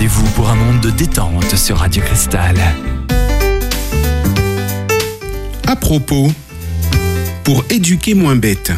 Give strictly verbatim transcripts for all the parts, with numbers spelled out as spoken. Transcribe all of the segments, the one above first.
rendez-vous pour un monde de détente sur Radio Cristal. À propos, pour éduquer moins bête.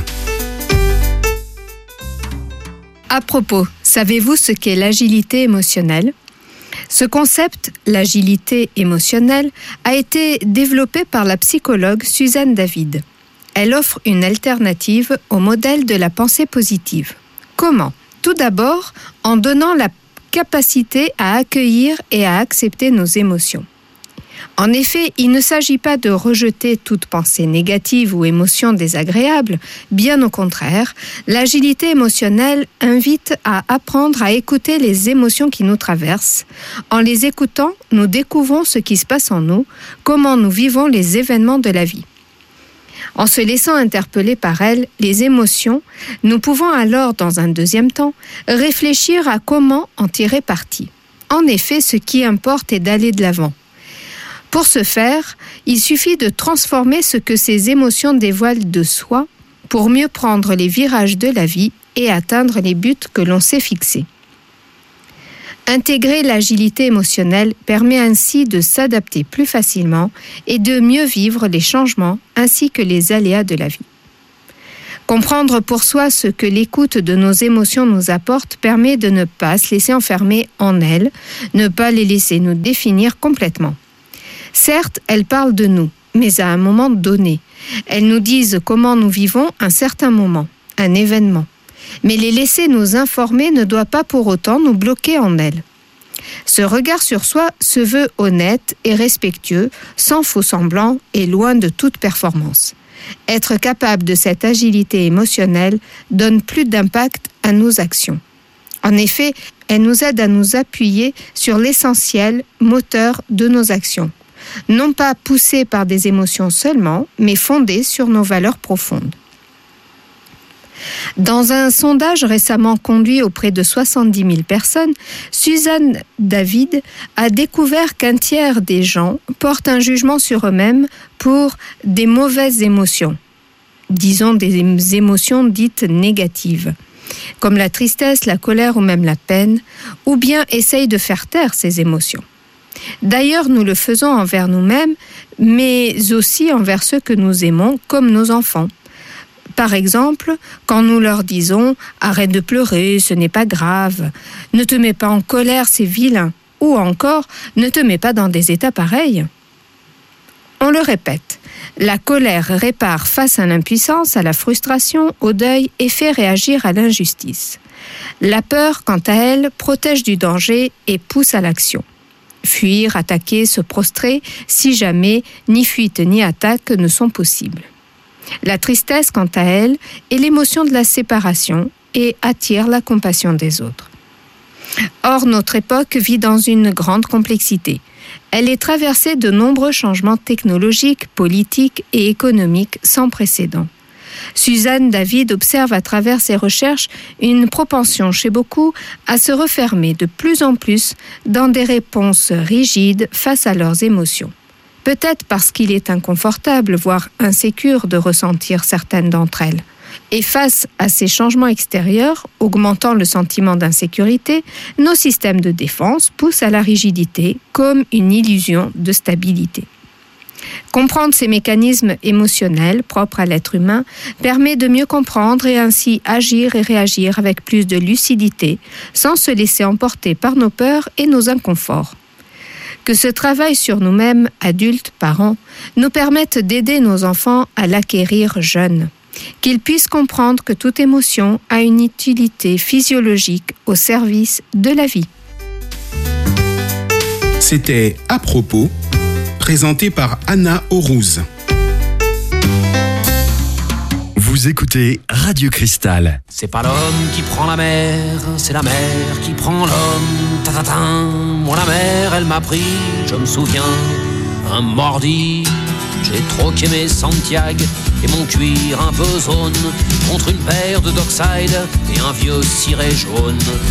À propos, savez-vous ce qu'est l'agilité émotionnelle ? Ce concept, l'agilité émotionnelle, a été développé par la psychologue Suzanne David. Elle offre une alternative au modèle de la pensée positive. Comment ? Tout d'abord, en donnant la capacité à accueillir et à accepter nos émotions. En effet, il ne s'agit pas de rejeter toute pensée négative ou émotion désagréable, bien au contraire, l'agilité émotionnelle invite à apprendre à écouter les émotions qui nous traversent. En les écoutant, nous découvrons ce qui se passe en nous, comment nous vivons les événements de la vie. En se laissant interpeller par elles, les émotions, nous pouvons alors, dans un deuxième temps, réfléchir à comment en tirer parti. En effet, ce qui importe est d'aller de l'avant. Pour ce faire, il suffit de transformer ce que ces émotions dévoilent de soi pour mieux prendre les virages de la vie et atteindre les buts que l'on s'est fixés. Intégrer l'agilité émotionnelle permet ainsi de s'adapter plus facilement et de mieux vivre les changements ainsi que les aléas de la vie. Comprendre pour soi ce que l'écoute de nos émotions nous apporte permet de ne pas se laisser enfermer en elles, ne pas les laisser nous définir complètement. Certes, elles parlent de nous, mais à un moment donné. Elles nous disent comment nous vivons un certain moment, un événement. Mais les laisser nous informer ne doit pas pour autant nous bloquer en elles. Ce regard sur soi se veut honnête et respectueux, sans faux semblant et loin de toute performance. Être capable de cette agilité émotionnelle donne plus d'impact à nos actions. En effet, elle nous aide à nous appuyer sur l'essentiel moteur de nos actions. Non pas poussés par des émotions seulement, mais fondés sur nos valeurs profondes. Dans un sondage récemment conduit auprès de soixante-dix mille personnes, Suzanne David a découvert qu'un tiers des gens portent un jugement sur eux-mêmes pour des mauvaises émotions, disons des émotions dites négatives, comme la tristesse, la colère ou même la peine, ou bien essayent de faire taire ces émotions. D'ailleurs, nous le faisons envers nous-mêmes, mais aussi envers ceux que nous aimons, comme nos enfants. Par exemple, quand nous leur disons « Arrête de pleurer, ce n'est pas grave »,« Ne te mets pas en colère, c'est vilain » ou encore « Ne te mets pas dans des états pareils ». On le répète, la colère répare face à l'impuissance, à la frustration, au deuil et fait réagir à l'injustice. La peur, quant à elle, protège du danger et pousse à l'action. Fuir, attaquer, se prostrer, si jamais ni fuite ni attaque ne sont possibles. La tristesse, quant à elle, est l'émotion de la séparation et attire la compassion des autres. Or, notre époque vit dans une grande complexité. Elle est traversée de nombreux changements technologiques, politiques et économiques sans précédent. Suzanne David observe à travers ses recherches une propension chez beaucoup à se refermer de plus en plus dans des réponses rigides face à leurs émotions. Peut-être parce qu'il est inconfortable, voire insécure de ressentir certaines d'entre elles. Et face à ces changements extérieurs, augmentant le sentiment d'insécurité, nos systèmes de défense poussent à la rigidité comme une illusion de stabilité. Comprendre ces mécanismes émotionnels propres à l'être humain permet de mieux comprendre et ainsi agir et réagir avec plus de lucidité, sans se laisser emporter par nos peurs et nos inconforts. Que ce travail sur nous-mêmes, adultes, parents, nous permette d'aider nos enfants à l'acquérir jeunes. Qu'ils puissent comprendre que toute émotion a une utilité physiologique au service de la vie. C'était À propos, présenté par Anna Aurouz. Vous écoutez Radio Cristal. C'est pas l'homme qui prend la mer, c'est la mer qui prend l'homme. Ta-ta-ta, moi la mer, elle m'a pris, je me souviens, un mordi. J'ai troqué mes Santiago et mon cuir un peu zone contre une paire de Dockside et un vieux ciré jaune.